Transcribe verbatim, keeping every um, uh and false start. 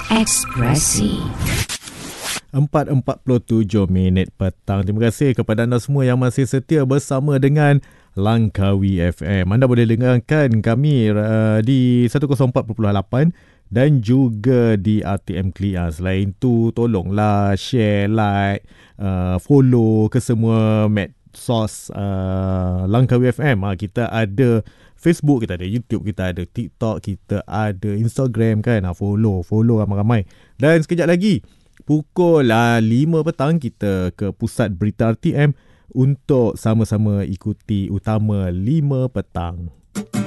Ekspresi. empat empat puluh tujuh minit petang. Terima kasih kepada anda semua yang masih setia bersama dengan Langkawi F M. Anda boleh dengarkan kami uh, di seratus empat perpuluhan lapan dan juga di R T M Clear. Selain tu, tolonglah share, like, uh, follow ke semua medsos uh, Langkawi F M. Ha, kita ada Facebook, kita ada YouTube, kita ada TikTok, kita ada Instagram kan. Ha, follow, follow ramai-ramai. Dan sekejap lagi, pukul uh, lima petang, kita ke Pusat Berita R T M untuk sama-sama ikuti Utama lima petang.